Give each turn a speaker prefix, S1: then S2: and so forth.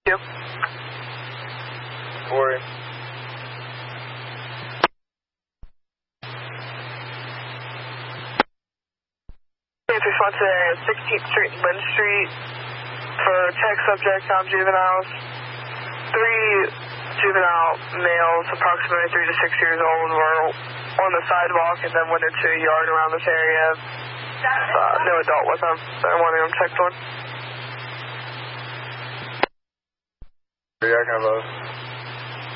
S1: Yep.
S2: Worry.
S1: Response to 16th Street and Lynn Street for check subject found juveniles. 3 juvenile males, approximately 3 to 6 years old, were on the sidewalk and then went into a yard around this area. No adult with them. They're wanting them checked on.
S2: Yeah, I can have those.